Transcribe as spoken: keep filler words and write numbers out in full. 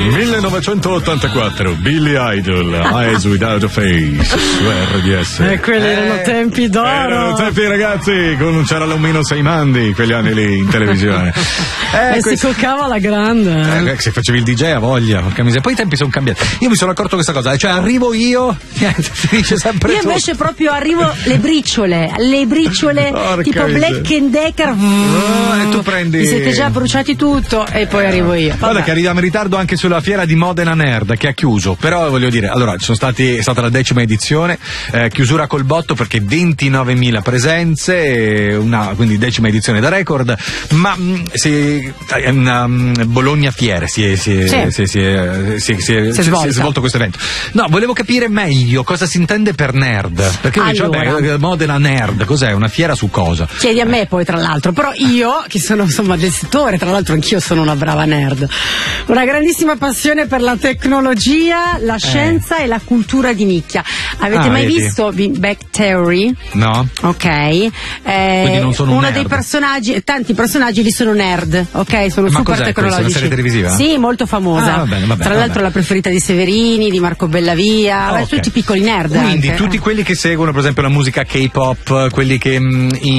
millenovecentottantaquattro, Billy Idol, Eyes Without a Face, su R D S. E quelli eh, erano tempi d'oro. Erano tempi, ragazzi, con c'era l'omino Seimandi, quegli anni lì in televisione. Eh, e questo... si coccava la grande. Eh, se facevi il D J a voglia, porca miseria. Poi i tempi sono cambiati. Io mi sono accorto questa cosa, cioè arrivo io, finisce sempre io tu. invece proprio arrivo le briciole, le briciole porca tipo miseria. Black and Decker. Oh, e tu prendi. Vi siete già bruciati tutto e poi arrivo io. Vabbè. Guarda che arriviamo in ritardo anche sulla fiera di Modena Nerd che ha chiuso, però voglio dire, allora ci sono stati, è stata la decima edizione, eh, chiusura col botto perché ventinovemila presenze, una, quindi decima edizione da record, ma mh, si, è una mh, Bologna Fiere si è, si è, sì. si è, si è, si è, si è, si è, si è svolto questo evento. No, volevo capire meglio cosa si intende per nerd, perché io allora. dicevo, vabbè, Modena Nerd, cos'è? Una fiera su cosa? Chiedi a me poi tra l'altro, però io che sono insomma del settore, tra l'altro anch'io sono una brava nerd, una grandissima passione per la tecnologia, la scienza eh. e la cultura di nicchia. Avete ah, mai vedi. visto Big Bang Theory? No. Ok. Eh, Quindi non sono un uno nerd. dei personaggi, tanti personaggi lì sono nerd, ok? Sono Ma super cos'è tecnologici. Una serie televisiva? Sì, molto famosa. Ah, va bene, va bene, Tra va l'altro bene. la preferita di Severini, di Marco Bellavia, okay. Tutti piccoli nerd. Quindi anche. tutti quelli che seguono per esempio la musica K-pop, quelli che mh,